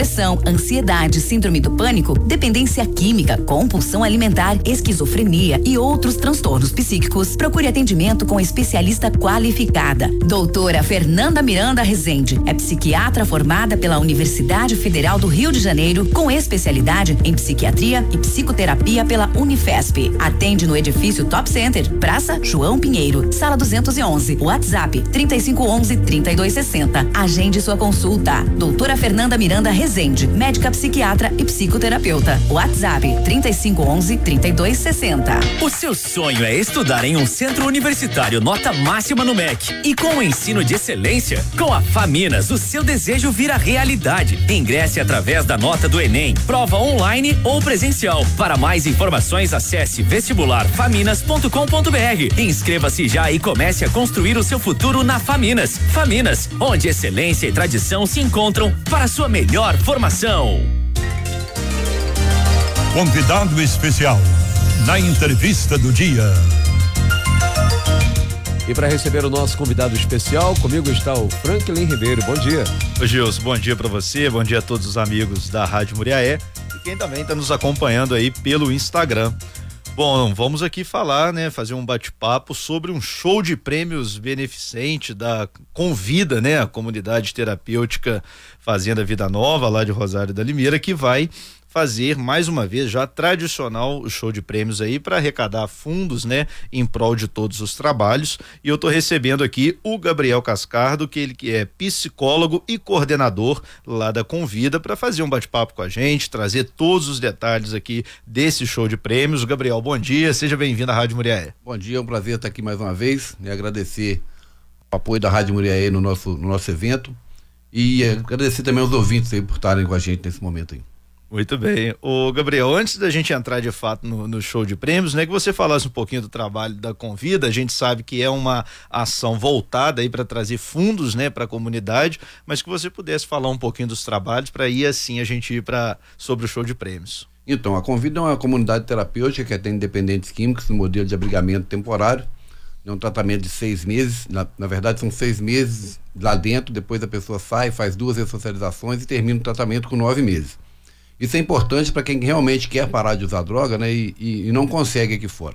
depressão, ansiedade, síndrome do pânico, dependência química, compulsão alimentar, esquizofrenia e outros transtornos psíquicos, procure atendimento com especialista qualificada. Doutora Fernanda Miranda Rezende é psiquiatra formada pela Universidade Federal do Rio de Janeiro, com especialidade em psiquiatria e psicoterapia pela Unifesp. Atende no edifício Top Center, Praça João Pinheiro, sala 211, WhatsApp 3511-3260. Agende sua consulta. Doutora Fernanda Miranda Rezende, médica psiquiatra e psicoterapeuta. WhatsApp 3511-3260. O seu sonho é estudar em um centro universitário nota máxima no MEC e com o ensino de excelência? Com a Faminas, o seu desejo vira realidade. Ingresse através da nota do Enem, prova online ou presencial. Para mais informações, acesse vestibularfaminas.com.br. Inscreva-se já e comece a construir o seu futuro na Faminas. Faminas, onde excelência e tradição se encontram para sua melhor formação. Convidado especial na entrevista do dia. E para receber o nosso convidado especial, comigo está o Franklin Ribeiro. Bom dia. Ô Gilson, bom dia para você, bom dia a todos os amigos da Rádio Muriaé e quem também está nos acompanhando aí pelo Instagram. Bom, vamos aqui falar, né, fazer um bate-papo sobre um show de prêmios beneficente da Convida, né, a comunidade terapêutica Fazenda Vida Nova, lá de Rosário da Limeira, que vai fazer mais uma vez já tradicional o show de prêmios aí para arrecadar fundos, né, em prol de todos os trabalhos. E eu tô recebendo aqui o Gabriel Cascardo, que é psicólogo e coordenador lá da Convida, para fazer um bate-papo com a gente, trazer todos os detalhes aqui desse show de prêmios. Gabriel, bom dia, seja bem-vindo à Rádio Muriaé. Bom dia, é um prazer estar aqui mais uma vez, né, agradecer o apoio da Rádio Muriaé no nosso evento e agradecer também aos ouvintes aí por estarem com a gente nesse momento aí. Muito bem. Ô Gabriel, antes da gente entrar de fato no show de prêmios, né, que você falasse um pouquinho do trabalho da Convida. A gente sabe que é uma ação voltada aí para trazer fundos, né, para a comunidade, mas que você pudesse falar um pouquinho dos trabalhos para aí assim a gente ir sobre o show de prêmios. Então, a Convida é uma comunidade terapêutica que atende dependentes químicos no modelo de abrigamento temporário. É um tratamento de 6 meses, na verdade são 6 meses lá dentro, depois a pessoa sai, faz 2 ressocializações e termina o tratamento com 9 meses. Isso é importante para quem realmente quer parar de usar droga, né, e não consegue aqui fora.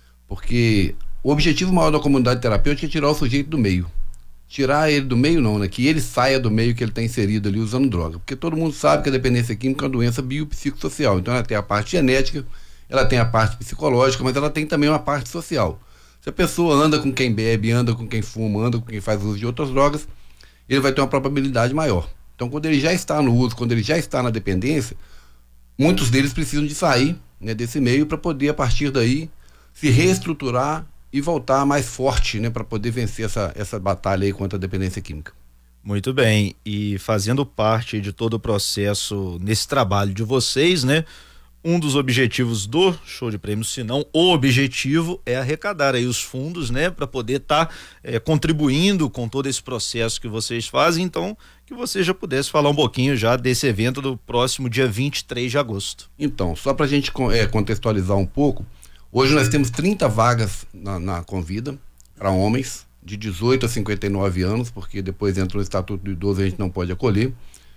Porque o objetivo maior da comunidade terapêutica é tirar o sujeito do meio. Tirar ele do meio não, né? Que ele saia do meio que ele está inserido ali usando droga. Porque todo mundo sabe que a dependência química é uma doença biopsicossocial. Então ela tem a parte genética, ela tem a parte psicológica, mas ela tem também uma parte social. Se a pessoa anda com quem bebe, anda com quem fuma, anda com quem faz uso de outras drogas, ele vai ter uma probabilidade maior. Então quando ele já está no uso, quando ele já está na dependência, muitos deles precisam de sair, né, desse meio para poder, a partir daí, se reestruturar e voltar mais forte, né, para poder vencer essa batalha aí contra a dependência química. Muito bem, e fazendo parte de todo o processo nesse trabalho de vocês, né, um dos objetivos do show de prêmios, se não o objetivo, é arrecadar aí os fundos, né, para poder estar contribuindo com todo esse processo que vocês fazem. Então, que você já pudesse falar um pouquinho já desse evento do próximo dia 23 de agosto. Então, só para a gente contextualizar um pouco, hoje nós temos 30 vagas na Convida para homens de 18 a 59 anos, porque depois entra o Estatuto do Idoso, a gente não pode acolher,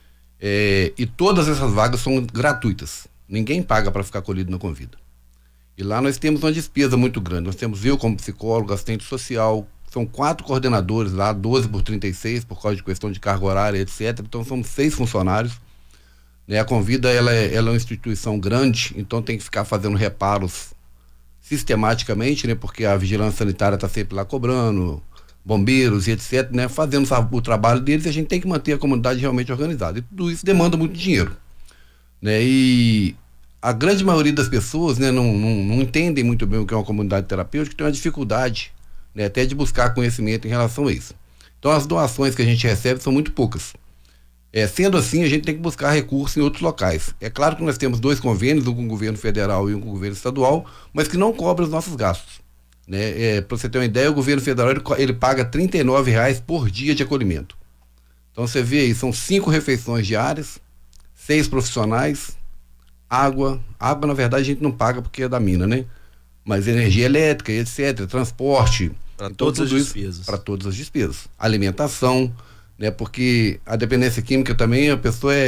e todas essas vagas são gratuitas. Ninguém paga para ficar acolhido na Convida. E lá nós temos uma despesa muito grande. Nós temos eu como psicólogo, assistente social, são 4 coordenadores lá, 12 por 36, por causa de questão de carga horária, etc. Então somos 6 funcionários. Né? A Convida ela é uma instituição grande, então tem que ficar fazendo reparos sistematicamente, né? Porque a vigilância sanitária está sempre lá cobrando, bombeiros e etc, né? Fazendo o trabalho deles, e a gente tem que manter a comunidade realmente organizada. E tudo isso demanda muito dinheiro. Né? E a grande maioria das pessoas, né, não entendem muito bem o que é uma comunidade terapêutica, tem uma dificuldade, né, até de buscar conhecimento em relação a isso. Então as doações que a gente recebe são muito poucas. Sendo assim, a gente tem que buscar recursos em outros locais. É claro que nós temos 2 convênios, um com o governo federal e um com o governo estadual, mas que não cobram os nossos gastos. Né? Para você ter uma ideia, o governo federal ele paga R$ 39,00 por dia de acolhimento. Então você vê aí, são 5 refeições diárias, 6 profissionais, água na verdade a gente não paga porque é da mina, né? Mas energia elétrica, etc, transporte, para todas as despesas. Para todas as despesas. Alimentação, né? Porque a dependência química também, a pessoa